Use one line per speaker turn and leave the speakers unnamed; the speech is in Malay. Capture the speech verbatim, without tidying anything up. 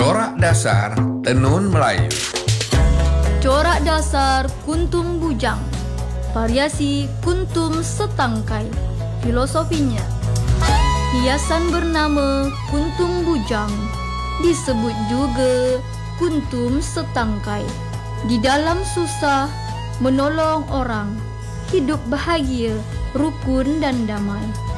Corak dasar tenun Melayu.
Corak dasar kuntum bujang, variasi kuntum setangkai. Filosofinya, hiasan bernama kuntum bujang disebut juga kuntum setangkai. Di dalam susah, menolong orang, hidup bahagia, rukun dan damai.